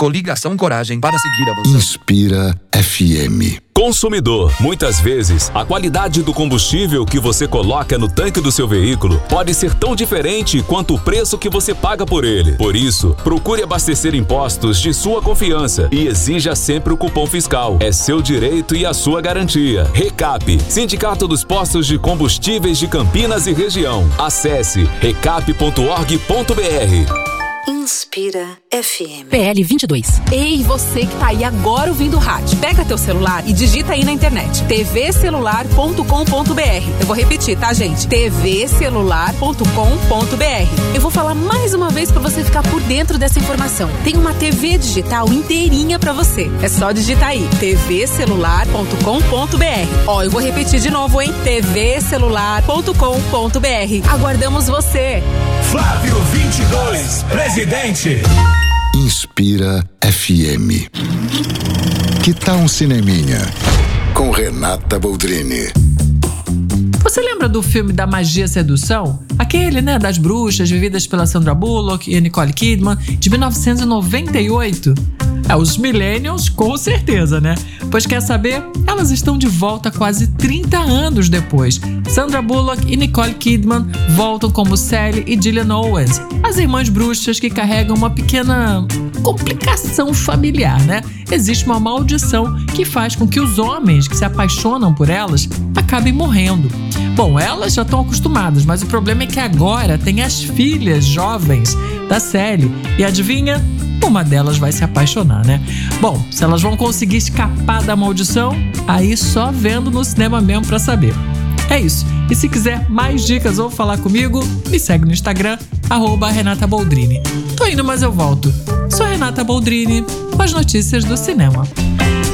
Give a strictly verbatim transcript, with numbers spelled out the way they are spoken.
Coligação Coragem para seguir a você. Inspira F M. Consumidor, muitas vezes a qualidade do combustível que você coloca no tanque do seu veículo pode ser tão diferente quanto o preço que você paga por ele. Por isso, procure abastecer em postos de sua confiança e exija sempre o cupom fiscal. É seu direito e a sua garantia. Recap, Sindicato dos Postos de Combustíveis de Campinas e Região. Acesse recap ponto org ponto br. Inspira F M. P L vinte e dois. Ei, você que tá aí agora ouvindo o rádio. Pega teu celular e digita aí na internet. t v celular ponto com ponto b r. Eu vou repetir, tá, gente? t v celular ponto com ponto b r. Eu vou falar mais uma vez pra você ficar por dentro dessa informação. Tem uma T V digital inteirinha pra você. É só digitar aí. t v celular ponto com ponto b r. Ó, eu vou repetir de novo, hein? t v celular ponto com ponto b r. Aguardamos você. Flávio vinte e dois, presidente. Inspira F M. Que tal um cineminha com Renata Boldrini? Você lembra do filme da Magia e Sedução? Aquele, né, das bruxas vividas pela Sandra Bullock e Nicole Kidman, de mil novecentos e noventa e oito? É, os millennials, com certeza, né? Pois quer saber? Elas estão de volta quase trinta anos depois. Sandra Bullock e Nicole Kidman voltam como Sally e Gillian Owens, as irmãs bruxas que carregam uma pequena complicação familiar, né? Existe uma maldição que faz com que os homens que se apaixonam por elas acabem morrendo. Bom, elas já estão acostumadas, mas o problema é que agora tem as filhas jovens da Sally. E adivinha? Uma delas vai se apaixonar, né? Bom, se elas vão conseguir escapar da maldição, aí só vendo no cinema mesmo pra saber. É isso. E se quiser mais dicas ou falar comigo, me segue no Instagram, arroba Renata Boldrini. Tô indo, mas eu volto. Sou Renata Boldrini, com as notícias do cinema.